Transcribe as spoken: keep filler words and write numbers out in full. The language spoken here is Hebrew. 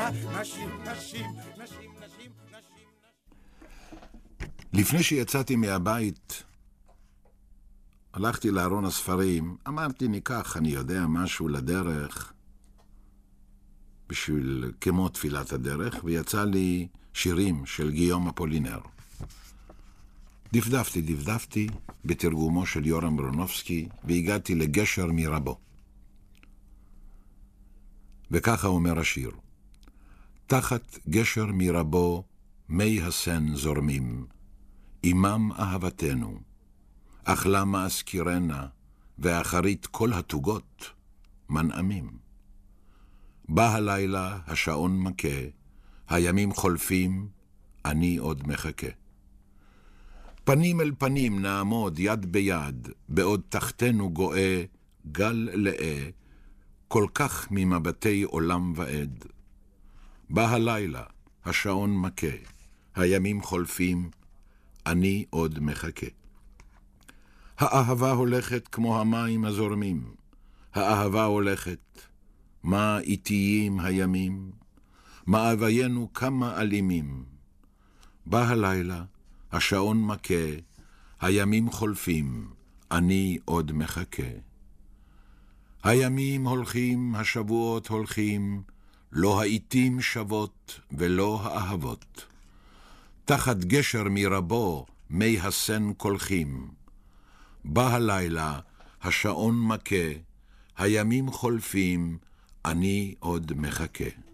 נשים, נשים, נשים, נשים, נשים. לפני שיצאתי מהבית, הלכתי לארון הספרים, אמרתי ניקח, אני יודע, משהו לדרך, בשביל כמו תפילת הדרך, ויצא לי שירים של גיום אפולינר. דפדפתי, דפדפתי, בתרגומו של יורם ברונובסקי, והגעתי לגשר מרבו. וככה אומר השיר: תחת גשר מרבו מי הסן זורמים, אימם אהבתנו, אך למה אזכירנה, ואחרית כל התוגות מנעמים. בא הלילה, השעון מכה, הימים חולפים, אני עוד מחכה. פנים אל פנים נעמוד יד ביד, בעוד תחתנו גואה גל לאה, כל כך ממבטי עולם ועד. בא הלילה, השעון מכה, הימים חולפים, אני עוד מחכה. האהבה הולכת כמו המים הזורמים, האהבה הולכת, מה איטיים הימים, מאוויינו כמה אלימים. בא הלילה, השעון מכה, הימים חולפים, אני עוד מחכה. הימים הולכים, השבועות הולכים, לא העיתים שוות ולא האהבות. תחת גשר מרבו מי הסן קולחים. בא הלילה, השעון מכה, הימים חולפים, אני עוד מחכה.